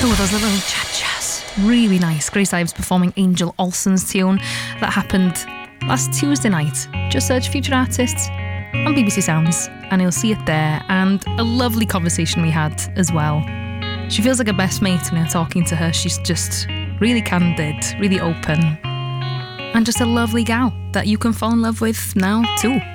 Oh, those little cha-chas. Really nice. Grace Ives performing Angel Olsen's tune. That happened last Tuesday night. Just search Future Artists on BBC Sounds and you'll see it there. And a lovely conversation we had as well. She feels like a best mate when you're talking to her. She's just really candid, really open, and just a lovely gal that you can fall in love with now too.